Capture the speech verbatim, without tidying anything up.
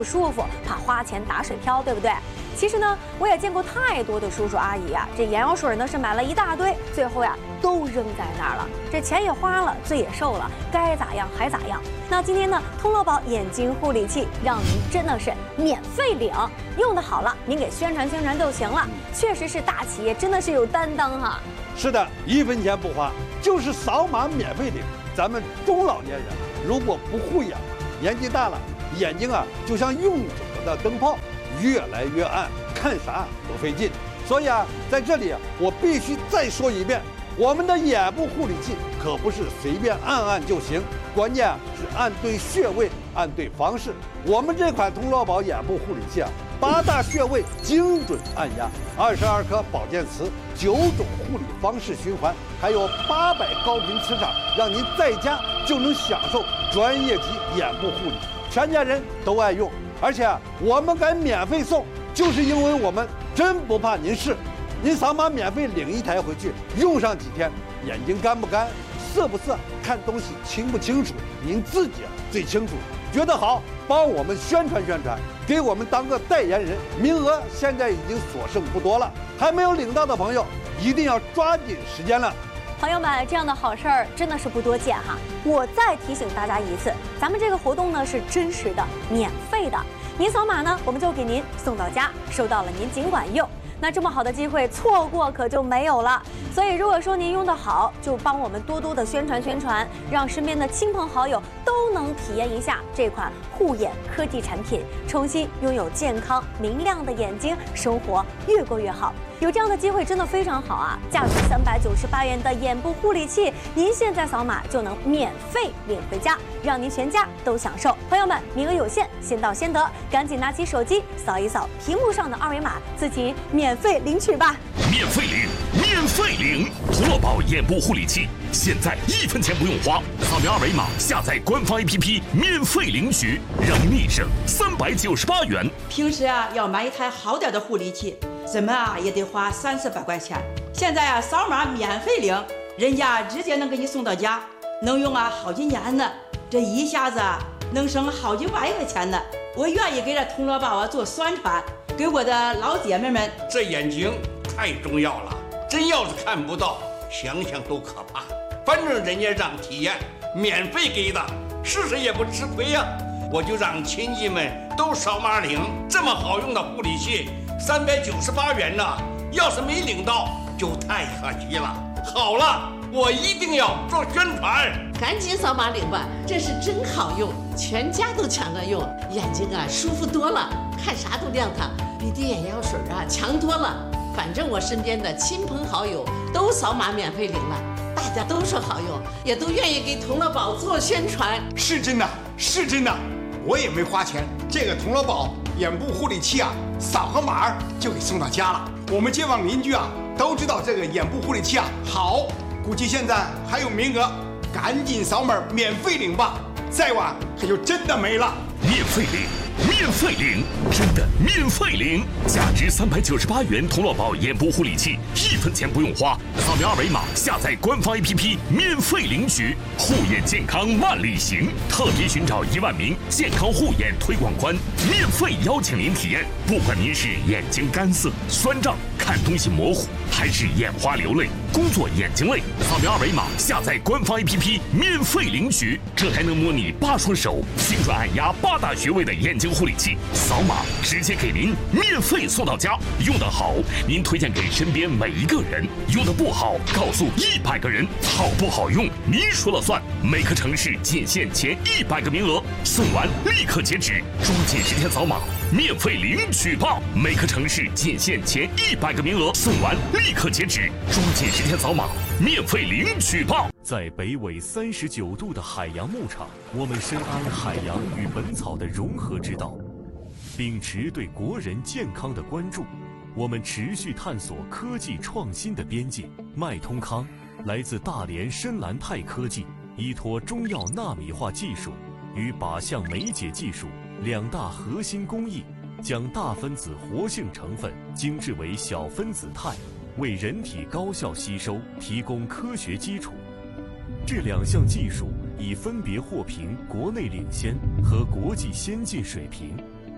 不舒服，怕花钱打水漂，对不对？其实呢，我也见过太多的叔叔阿姨啊，这眼药水呢是买了一大堆，最后呀都扔在那儿了，这钱也花了，罪也受了，该咋样还咋样。那今天呢，通乐宝眼睛护理器让您真的是免费领，用的好了，您给宣传宣传就行了。确实是大企业，真的是有担当哈。 是的，一分钱不花，就是扫码免费领。咱们中老年人如果不护眼，年纪大了，眼睛啊就像用久了的灯泡，越来越暗，看啥都费劲。所以啊，在这里啊，我必须再说一遍，我们的眼部护理器可不是随便按按就行，关键啊是按对穴位，按对方式。我们这款通乐宝眼部护理器啊，八大穴位精准按压，二十二颗保健词，九种护理方式循环，还有八百高频磁场，让您在家就能享受专业级眼部护理，全家人都爱用。而且啊，我们敢免费送，就是因为我们真不怕您试。您扫码免费领一台回去，用上几天，眼睛干不干，涩不涩，看东西清不清楚，您自己啊最清楚。觉得好，帮我们宣传宣传，给我们当个代言人。名额现在已经所剩不多了，还没有领到的朋友一定要抓紧时间了。 朋友们，这样的好事儿真的是不多见哈。我再提醒大家一次，咱们这个活动呢是真实的、免费的。您扫码呢，我们就给您送到家，收到了您尽管用。那这么好的机会，错过可就没有了。所以，如果说您用得好，就帮我们多多的宣传宣传，让身边的亲朋好友都能体验一下这款护眼科技产品，重新拥有健康明亮的眼睛，生活越过越好。有这样的机会真的非常好啊！价值三百九十八元的眼部护理器，您现在扫码就能免费领回家，让您全家都享受。朋友们，名额有限，先到先得，赶紧拿起手机扫一扫屏幕上的二维码，自己免费领取吧！ 免费领，免费领！通乐宝眼部护理器，现在一分钱不用花，扫描二维码下载官方 A P P， 免费领取，让你省三百九十八元。 平时啊，要买一台好点的护理器，怎么啊也得花三四百块钱。现在啊，扫码免费领，人家直接能给你送到家，能用啊好几年呢。这一下子啊，能省好几万块钱呢。我愿意给这通乐宝啊做宣传，给我的老姐妹们。 这眼睛太重要了，真要是看不到，想想都可怕。反正人家让体验，免费给的，试试也不吃亏呀、啊。我就让亲戚们都扫码领，这么好用的护理器，三百九十八元呢，要是没领到，就太可惜了。好了，我一定要做宣传， 赶紧扫码领吧，这是真好用，全家都抢着用，眼睛啊舒服多了，看啥都亮堂，比滴眼药水啊强多了。反正我身边的亲朋好友都扫码免费领了，大家都说好用，也都愿意给通乐宝做宣传。 是真的，是真的，我也没花钱，这个通乐宝眼部护理器啊，扫个码就给送到家了。我们街坊邻居啊都知道这个眼部护理器啊好，估计现在还有名额，赶紧扫码免费领吧，再晚可就真的没了。 免费领，免费领，真的免费领！价值三百九十八元通乐宝眼部护理器，一分钱不用花，扫描二维码下载官方 A P P， 免费领取。护眼健康万里行，特别寻找一万名健康护眼推广官，免费邀请您体验。不管您是眼睛干涩、酸胀、看东西模糊，还是眼花流泪、工作眼睛累，扫描二维码下载官方 A P P， 免费领取。这还能模拟八双手，精准按压八大穴位的眼睛护理器，扫码直接给您免费送到家。用得好，您推荐给身边每一个人；用得不好，告诉一百个人。好不好用，您说了算。每个城市仅限前一百个名额，送完立刻截止，抓紧时间扫码，免费领取吧！每个城市仅限前一百个名额，送完立刻截止，抓紧时间扫码，免费领取吧！ 在北纬三十九度的海洋牧场，我们深谙海洋与本草的融合之道，秉持对国人健康的关注，我们持续探索科技创新的边界。脉通康来自大连深蓝泰科技，依托中药纳米化技术与靶向酶解技术两大核心工艺，将大分子活性成分精制为小分子肽，为人体高效吸收提供科学基础。这两项技术已分别获评国内领先和国际先进水平。